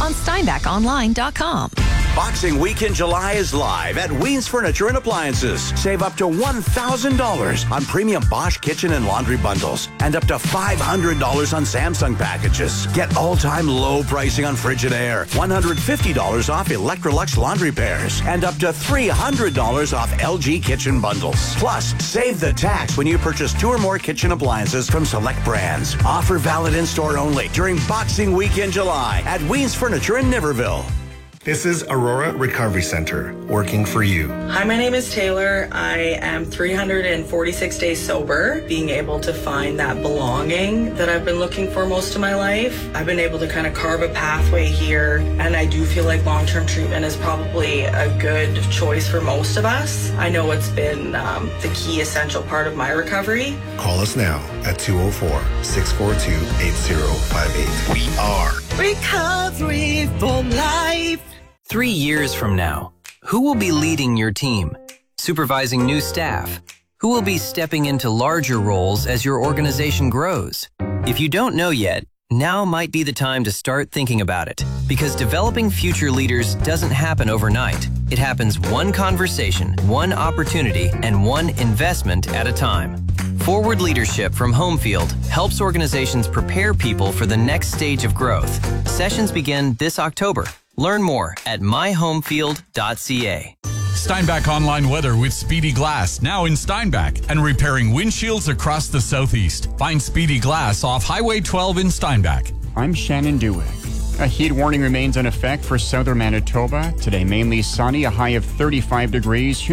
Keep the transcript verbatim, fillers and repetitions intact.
on steinbach online dot com. Boxing Week in July is live at Ween's Furniture and Appliances. Save up to one thousand dollars on premium Bosch kitchen and laundry bundles and up to five hundred dollars on Samsung packages. Get all-time low pricing on Frigidaire, one hundred fifty dollars off Electrolux laundry pairs, and up to three hundred dollars off L G kitchen bundles. Plus, save the tax when you purchase two or more kitchen appliances from select brands. Offer valid in-store only during Boxing Week in July at Ween's Furniture in Niverville. This is Aurora Recovery Center, working for you. Hi, my name is Taylor. I am three hundred forty-six days sober, being able to find that belonging that I've been looking for most of my life. I've been able to kind of carve a pathway here, and I do feel like long-term treatment is probably a good choice for most of us. I know it's been um, the key essential part of my recovery. Call us now at two oh four, six four two, eight oh five eight. We are Recovery for Life. Three years from now, who will be leading your team, supervising new staff? Who will be stepping into larger roles as your organization grows? If you don't know yet, now might be the time to start thinking about it, because developing future leaders doesn't happen overnight. It happens one conversation, one opportunity, and one investment at a time. Forward Leadership from Homefield helps organizations prepare people for the next stage of growth. Sessions begin this October. Learn more at my homefield dot c a. Steinbach Online Weather with Speedy Glass, now in Steinbach, and repairing windshields across the southeast. Find Speedy Glass off Highway twelve in Steinbach. I'm Shannon Dewick. A heat warning remains in effect for southern Manitoba. Today mainly sunny, a high of thirty-five degrees.